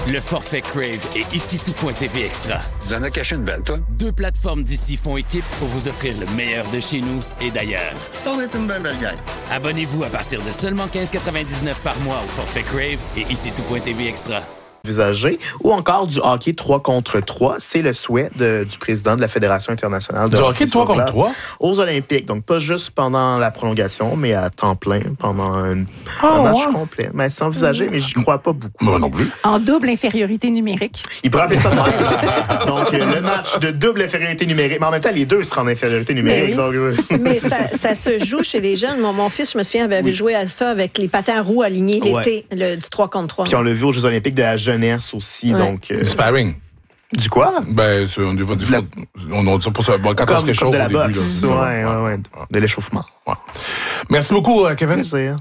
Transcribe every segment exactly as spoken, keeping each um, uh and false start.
Le forfait Crave et ici tout.tv Extra. Tu en as caché une belle, toi? Deux plateformes d'ici font équipe pour vous offrir le meilleur de chez nous et d'ailleurs. On est une belle belle gang. Abonnez-vous à partir de seulement quinze quatre-vingt-dix-neuf par mois au forfait Crave et ici tout.tv Extra. Envisagé, ou encore du hockey trois contre trois. C'est le souhait de, du président de la Fédération internationale de du hockey. hockey trois contre trois? Aux Olympiques. Donc, pas juste pendant la prolongation, mais à temps plein, pendant un, oh, un match ouais. complet. Mais c'est envisagé, mais j'y crois pas beaucoup. Moi non plus. En double infériorité numérique. Il pourrait appeler ça de même. Donc, euh, le match de double infériorité numérique. Mais en même temps, les deux seront en infériorité numérique. Mais, oui. donc, euh... mais ça, ça se joue chez les jeunes. Mon, mon fils, je me souviens, avait oui. joué à ça avec les patins roues alignés l'été, ouais. le, du trois contre trois. Puis on l'a vu aux Jeux olympiques de la jeunesse aussi. Ouais. Donc, euh... Du sparring. Du quoi? Ben, c'est, on, on, la... on, on, pour ça, bon, quand comme, on se réchauffe comme de la au début. Boxe. Là, ouais, ouais, ouais, de l'échauffement. Ouais. Merci beaucoup, Kevin. Plaisir.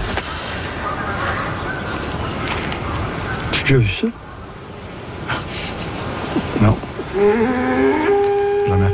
Tu as déjà vu ça? Non. Jamais.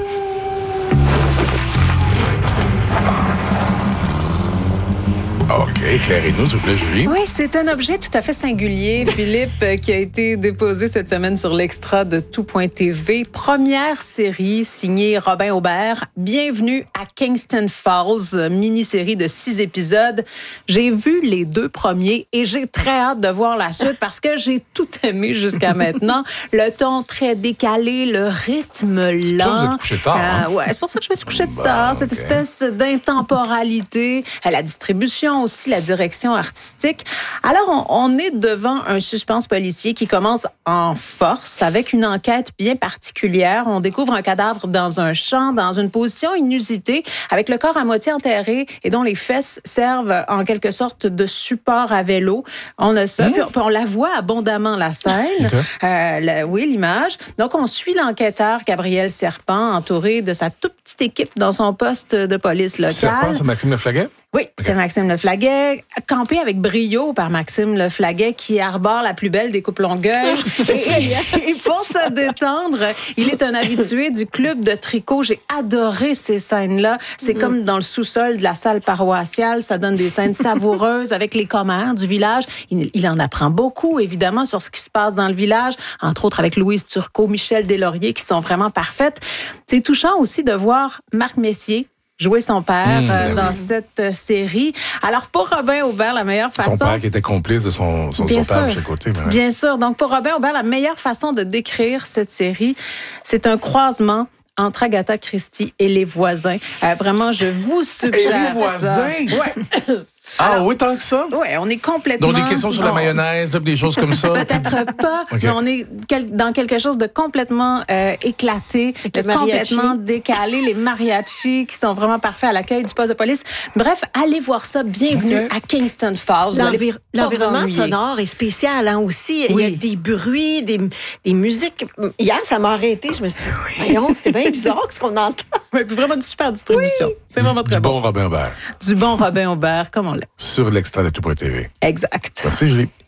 OK, éclairez-nous, s'il vous plaît, Julie. Oui, c'est un objet tout à fait singulier, Philippe, qui a été déposé cette semaine sur l'extra de tout.tv. Première série signée Robin Aubert. Bienvenue à Kingston Falls, mini-série de six épisodes. J'ai vu les deux premiers et j'ai très hâte de voir la suite parce que j'ai tout aimé jusqu'à maintenant. Le ton très décalé, le rythme lent. C'est pour ça que vous êtes couché tard. Hein? Euh, ouais, c'est pour ça que je me suis couché tard. Bon, cette okay. espèce d'intemporalité, la distribution aussi, la direction artistique. Alors, on, on est devant un suspense policier qui commence en force avec une enquête bien particulière. On découvre un cadavre dans un champ, dans une position inusitée, avec le corps à moitié enterré et dont les fesses servent en quelque sorte de support à vélo. On a ça, mmh. puis, on, puis on la voit abondamment, la scène. Okay. Euh, la, oui, l'image. Donc, on suit l'enquêteur Gabriel Serpent, entouré de sa toute petite équipe dans son poste de police locale. Serpent, c'est Maxime Leflaguet? Oui, okay. c'est Maxime Leflaguet, campé avec brio par Maxime Leflaguet, qui arbore la plus belle des coupes Longueuil. et, et pour se détendre, il est un habitué du club de tricot. J'ai adoré ces scènes-là. C'est mm-hmm. comme dans le sous-sol de la salle paroissiale. Ça donne des scènes savoureuses avec les commères du village. Il, il en apprend beaucoup, évidemment, sur ce qui se passe dans le village, entre autres avec Louise Turcot, Michel Deslauriers, qui sont vraiment parfaites. C'est touchant aussi de voir Marc Messier jouer son père mmh, euh, dans oui. cette euh, série. Alors, pour Robin Aubert, la meilleure façon... Son père qui était complice de son, son, son père de chaque côté. Mais ouais. Bien sûr. Donc, pour Robin Aubert, la meilleure façon de décrire cette série, c'est un croisement entre Agatha Christie et Les Voisins. Euh, vraiment, je vous suggère Et Les Voisins? Ouais. Ah Alors, oui, tant que ça? Oui, on est complètement... Donc, des questions sur non. la mayonnaise, des choses comme ça? Peut-être pas, okay. mais on est quel, dans quelque chose de complètement euh, éclaté, de complètement décalé. Les mariachis qui sont vraiment parfaits à l'accueil du poste de police. Bref, allez voir ça. Bienvenue okay. à Kingston Falls. L'envir- l'environnement sonore est spécial hein, aussi. Oui. Il y a des bruits, des, des musiques. Hier, ça m'a arrêté. Je me suis dit, voyons, c'est bien bizarre ce qu'on entend. Oui, puis vraiment une super distribution. Oui. C'est vraiment très du bon. bon Robin Aubert. Du bon Robin Aubert, comme on l'a. Sur l'extra de tout.tv. Exact. Merci, Julie.